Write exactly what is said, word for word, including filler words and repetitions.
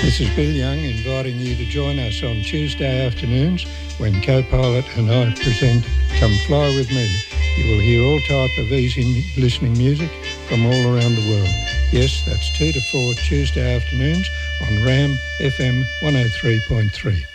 This is Bill Young inviting you to join us on Tuesday afternoons when Co-Pilot and I present Come Fly With Me. You will hear all type of easy listening music from all around the world. Yes, that's two to four Tuesday afternoons on RAM F M one oh three point three.